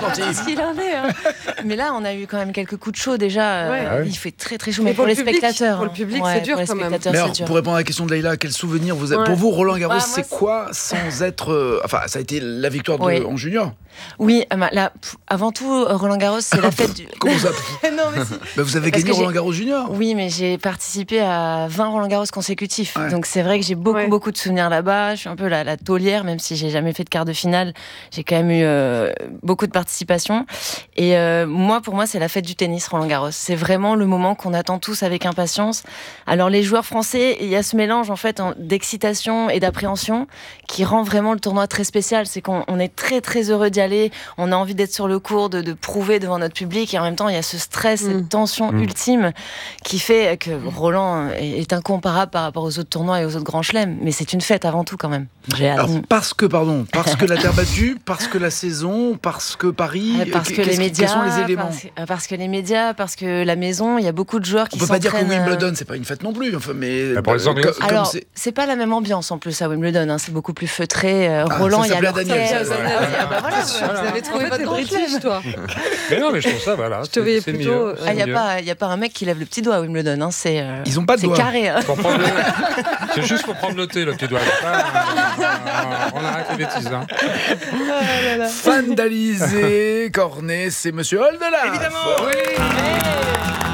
sportif. Ce qu'il en est. Hein. Mais là, on a eu quand même quelques coups de chaud déjà. Il fait très très chaud. Mais pour les le public, spectateurs. pour le public, c'est dur quand même. Mais alors, pour répondre à la question de Leïla, quel souvenir vous avez pour vous, Roland Garros, c'est quoi sans être. Enfin, ça a été la victoire en junior. Oui, là, avant tout, Roland Garros, c'est la fête du. Comment ça? Non, mais si. Vous avez gagné Roland Garros junior. Oui, mais j'ai participé à 20 Roland Garros consécutifs. Donc c'est vrai que j'ai beaucoup de souvenirs là-bas. Je suis un peu la taulière, même si j'ai jamais fait de quart de finale. J'ai quand même eu beaucoup de participation. Et pour moi, c'est la fête du tennis, Roland Garros. C'est vraiment le moment qu'on attend tous avec impatience. Alors les joueurs français, il y a ce mélange en fait d'excitation et d'appréhension qui rend vraiment le tournoi très spécial. C'est qu'on est très très heureux d'y aller. On a envie d'être sur le court, de prouver devant notre public. Et en même temps, il y a ce stress, cette tension ultime qui fait que Roland est incomparable par rapport aux autres tournois et aux autres grands chelems. Mais c'est une fête avant tout quand même. Alors, parce que la terre battue, parce que la saison, parce que Paris, parce que les médias, quels sont les éléments? Parce que les médias, parce que la maison, il y a beaucoup de joueurs qui s'entraînent. On peut pas dire que Wimbledon, c'est pas une fête non plus. Enfin, mais pour les Anglais. Alors, c'est pas la même ambiance en plus à Wimbledon. Hein, c'est beaucoup plus feutré. Roland, il y a Daniel. Vous avez trouvé votre British, toi. Mais non, mais je trouve ça, voilà. Je te voyais plutôt. Il y a pas un mec qui lève le petit doigt à Wimbledon. Hein, ils ont pas de doigt. C'est carré. Hein. C'est juste pour prendre le thé, le petit doigt. On arrête les bêtises. Hein. Fan d'Alizé Cornet, c'est Monsieur Holdelaf. Évidemment. Oui.